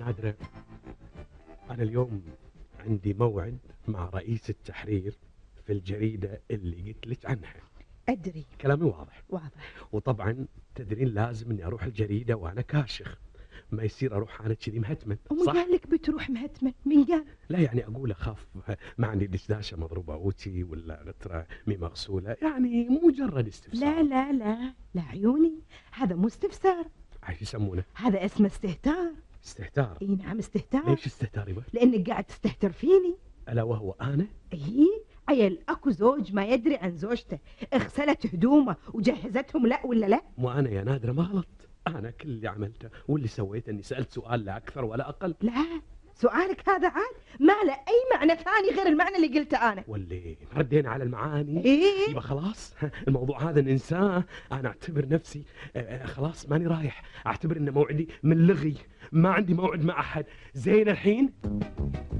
نادرة، أنا اليوم عندي موعد مع رئيس التحرير في الجريدة اللي قلت لك عنها. أدري. كلامي واضح. واضح. وطبعا تدرين لازم اني اروح الجريدة وانا كاشخ، ما يصير اروح انا كذي مهتمن. ومن صح؟ قال لك بتروح مهتمن؟ من قال؟ لا يعني اقول اخاف ما عندي دشداشة مضروبة اوتي ولا غترة مي مغسولة، يعني مجرد استفسار. لا لا لا لا عيوني، هذا مو استفسار، ايش يسمونه؟ هذا اسمه استهتار. استهتار؟ اي نعم استهتار. ليش استهتاري بس؟ لانك قاعد تستهتر فيني. الا وهو انا؟ اي عيل اكو زوج ما يدري عن زوجته، اغسلت هدومه وجهزتهم، لا ولا لا؟ مو انا يا نادرة ما غلط، انا كل اللي عملته واللي سويته اني سألت سؤال لا اكثر ولا اقل. لا، سؤالك هذا عاد ما له اي معنى ثاني غير المعنى اللي قلته انا. واللي ردينا على المعاني. ايه يبقى خلاص الموضوع هذا ننساه. انا اعتبر نفسي خلاص ماني رايح، اعتبر ان موعدي من لغي، ما عندي موعد مع احد. زين الحين